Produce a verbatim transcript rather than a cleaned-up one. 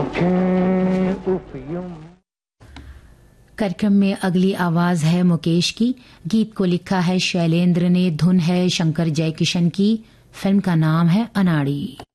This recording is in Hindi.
कार्यक्रम में अगली आवाज है मुकेश की। गीत को लिखा है शैलेंद्र ने, धुन है शंकर जयकिशन की। फिल्म का नाम है अनाड़ी।